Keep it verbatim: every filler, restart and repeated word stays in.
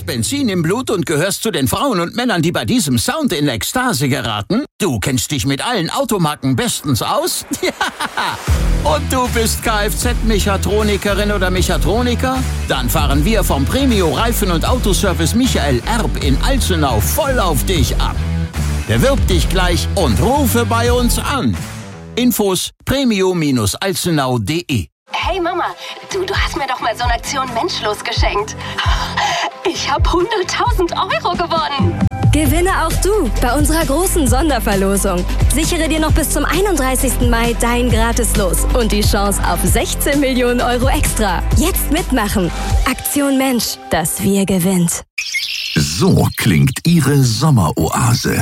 Benzin im Blut und gehörst zu den Frauen und Männern, die bei diesem Sound in Ekstase geraten? Du kennst dich mit allen Automarken bestens aus? Und du bist Kfz-Mechatronikerin oder Mechatroniker? Dann fahren wir vom Premio Reifen- und Autoservice Michael Erb in Alzenau voll auf dich ab. Bewirb dich gleich und rufe bei uns an. Infos premio Bindestrich alzenau punkt de. Hey Mama, du, du hast mir doch mal so eine Aktion Menschlos geschenkt. Ich habe hunderttausend Euro gewonnen. Gewinne auch du bei unserer großen Sonderverlosung. Sichere dir noch bis zum einunddreißigsten Mai dein Gratis-Los und die Chance auf sechzehn Millionen Euro extra. Jetzt mitmachen. Aktion Mensch, das Wir gewinnt. So klingt Ihre Sommeroase.